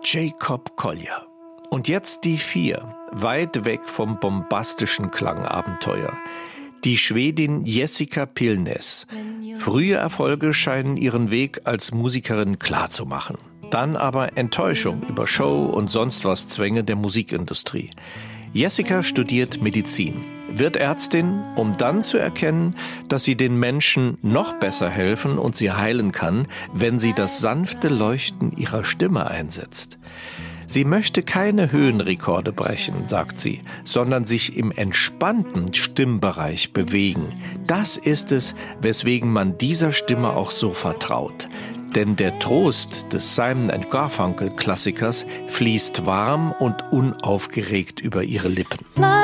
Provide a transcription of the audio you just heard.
Jacob Collier. Und jetzt die 4, weit weg vom bombastischen Klangabenteuer. Die Schwedin Jessica Pilnes. Frühe Erfolge scheinen ihren Weg als Musikerin klarzumachen. Dann aber Enttäuschung über Show und sonst was Zwänge der Musikindustrie. Jessica studiert Medizin, wird Ärztin, um dann zu erkennen, dass sie den Menschen noch besser helfen und sie heilen kann, wenn sie das sanfte Leuchten ihrer Stimme einsetzt. Sie möchte keine Höhenrekorde brechen, sagt sie, sondern sich im entspannten Stimmbereich bewegen. Das ist es, weswegen man dieser Stimme auch so vertraut. Denn der Trost des Simon & Garfunkel-Klassikers fließt warm und unaufgeregt über ihre Lippen.